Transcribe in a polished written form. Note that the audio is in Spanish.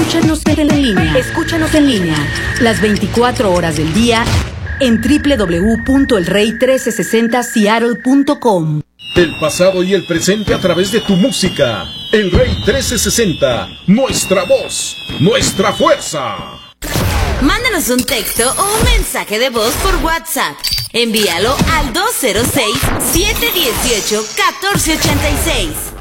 Escúchanos en línea. Escúchanos en línea. Las 24 horas del día en www.elrey1360seattle.com. El pasado y el presente a través de tu música. El Rey 1360. Nuestra voz. Nuestra fuerza. Mándanos un texto o un mensaje de voz por WhatsApp. Envíalo al 206-718-1486.